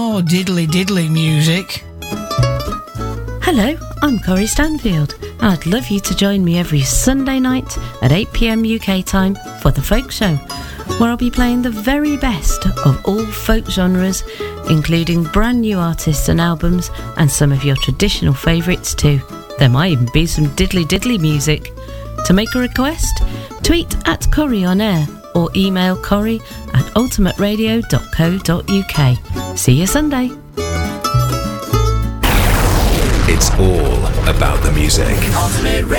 more diddly music. Hello, I'm Corrie Stanfield, and I'd love you to join me every Sunday night at 8 p.m. UK time for The Folk Show, where I'll be playing the very best of all folk genres, including brand new artists and albums, and some of your traditional favourites too. There might even be some diddly music. To make a request, tweet at Corrie on air or email corrie@ultimateradio.co.uk. See you Sunday. It's all about the music.